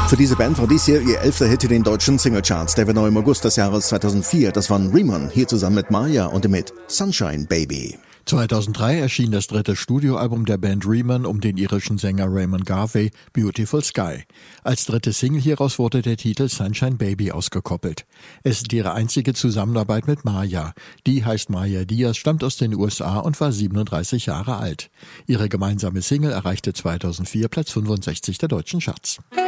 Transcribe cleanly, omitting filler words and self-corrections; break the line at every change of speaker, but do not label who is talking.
Für diese Band war dies hier ihr 11. Hit in den deutschen Singlecharts. Der war neu im August des Jahres 2004. Das waren Riemann, hier zusammen mit Maya und dem Hit Sunshine Baby.
2003 erschien das dritte Studioalbum der Band Riemann um den irischen Sänger Raymond Garvey, Beautiful Sky. Als dritte Single hieraus wurde der Titel Sunshine Baby ausgekoppelt. Es ist ihre einzige Zusammenarbeit mit Maya. Die heißt Maya Diaz, stammt aus den USA und war 37 Jahre alt. Ihre gemeinsame Single erreichte 2004 Platz 65 der deutschen Charts.